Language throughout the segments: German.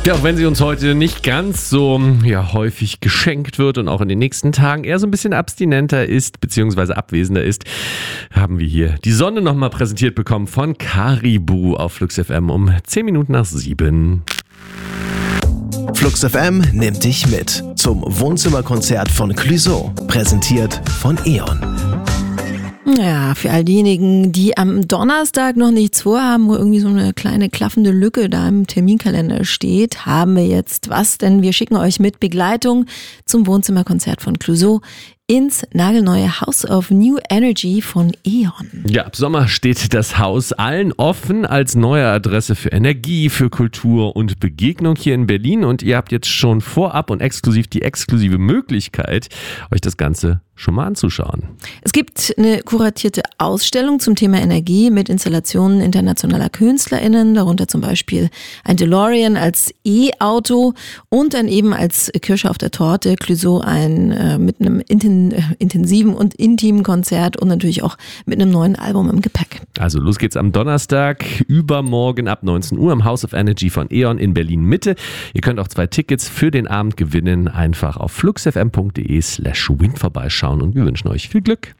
Ja, auch wenn sie uns heute nicht ganz so häufig geschenkt wird und auch in den nächsten Tagen eher so ein bisschen abstinenter ist, beziehungsweise abwesender ist, haben wir hier die Sonne nochmal präsentiert bekommen von Caribou auf Flux FM um 10 Minuten nach 7. Flux FM nimmt dich mit zum Wohnzimmerkonzert von Clouseau, präsentiert von E.ON. Ja, für all diejenigen, die am Donnerstag noch nichts vorhaben, wo irgendwie so eine kleine klaffende Lücke da im Terminkalender steht, haben wir jetzt was, denn wir schicken euch mit Begleitung zum Wohnzimmerkonzert von Clouseau ins nagelneue House of New Energy von E.ON. Ja, ab Sommer steht das Haus allen offen als neue Adresse für Energie, für Kultur und Begegnung hier in Berlin. Und ihr habt jetzt schon vorab und exklusiv die exklusive Möglichkeit, euch das Ganze schon mal anzuschauen. Es gibt eine kuratierte Ausstellung zum Thema Energie mit Installationen internationaler KünstlerInnen, darunter zum Beispiel ein DeLorean als E-Auto und dann eben als Kirsche auf der Torte Clouseau mit einem intensiven und intimen Konzert und natürlich auch mit einem neuen Album im Gepäck. Also los geht's am Donnerstag, übermorgen ab 19 Uhr im House of Energy von E.ON in Berlin Mitte. Ihr könnt auch 2 Tickets für den Abend gewinnen. Einfach auf fluxfm.de/win vorbeischauen und wir wünschen euch viel Glück.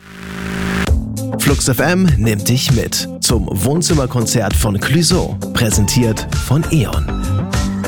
Flux FM nimmt dich mit zum Wohnzimmerkonzert von Clouseau, präsentiert von E.ON.